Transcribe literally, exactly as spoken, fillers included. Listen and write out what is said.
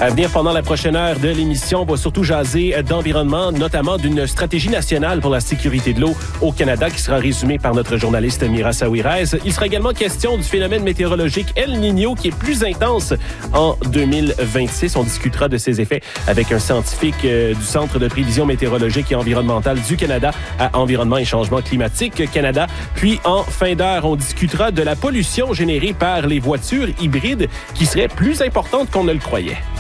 À venir pendant la prochaine heure de l'émission, on va surtout jaser d'environnement, notamment d'une stratégie nationale pour la sécurité de l'eau au Canada qui sera résumée par notre journaliste Mira Saouirez. Il sera également question du phénomène météorologique El Niño qui est plus intense en deux mille vingt-six. On discutera de ses effets avec un scientifique euh, du Centre de prévision météorologique et environnementale du Canada à Environnement et Changement climatique Canada. Puis en fin d'heure, on discutera de la pollution générée par les voitures hybrides qui serait plus importante qu'on ne le croyait.